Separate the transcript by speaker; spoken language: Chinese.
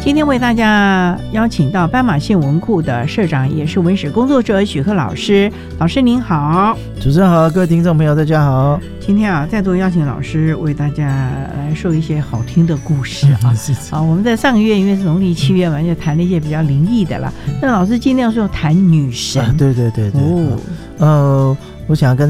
Speaker 1: 今天为大家邀请到斑马线文库的社长，也是文史工作者许贺老师。老师您好。
Speaker 2: 主持人好，各位听众朋友大家好。
Speaker 1: 今天再度邀请老师为大家来说一些好听的故事啊。我们在上个月因为是农历7月嘛，就谈了一些比较灵异的啦。那老师今天要说谈女神。
Speaker 2: 对。我想要跟